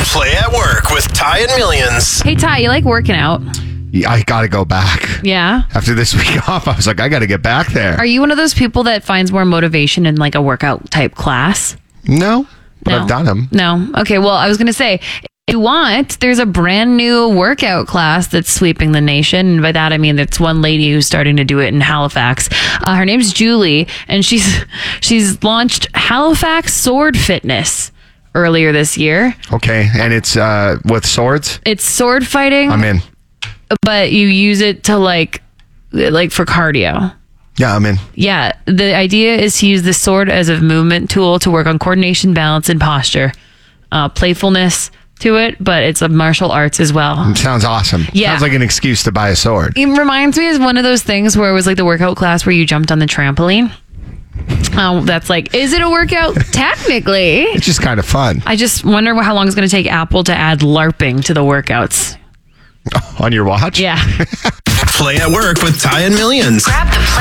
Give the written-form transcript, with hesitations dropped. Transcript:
Play at Work with Ty and Millions. Hey, Ty, you like working out? Yeah, I got to go back. Yeah. After this week off, I was like, I got to get back there. Are you one of those people that finds more motivation in like a workout type class? No, but No. I've done them. No. Okay. Well, I was going to say, if you want, there's a brand new workout class that's sweeping the nation. And by that, I mean, it's one lady who's starting to do it in Halifax. Her name's Julie, and she's launched Halifax Sword Fitness earlier this year. Okay, and it's with swords? It's sword fighting. I'm in. But you use it to like for cardio. Yeah, I'm in. Yeah, the idea is to use the sword as a movement tool to work on coordination, balance, and posture. Playfulness to it, but it's a martial arts as well. Sounds awesome. Yeah. Sounds like an excuse to buy a sword. It reminds me of one of those things where it was like the workout class where you jumped on the trampoline. Oh, that's like, is it a workout? Technically. It's just kind of fun. I just wonder how long it's going to take Apple to add LARPing to the workouts. On your watch? Yeah. Play at Work with Ty and Millions. Grab the